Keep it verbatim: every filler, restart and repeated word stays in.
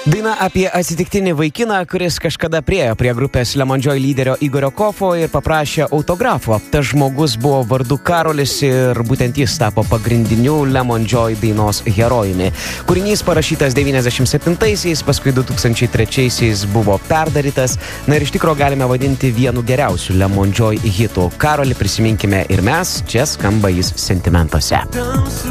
Daina apie atsitiktinį vaikiną, kuris kažkada priėjo prie grupės Lemon Joy lyderio Igorio Kofo ir paprašė autografo. Tas žmogus buvo vardu Karolis ir būtent jis tapo pagrindiniu Lemon Joy dainos herojumi. Kūrinys parašytas devyniasdešimt septintaisiais, paskui du tūkstančiai trečiaisiais buvo perdarytas. Na ir iš tikro galime vadinti vienu geriausių Lemon Joy hitų. Karolį prisiminkime ir mes, čia skamba jis sentimentuose.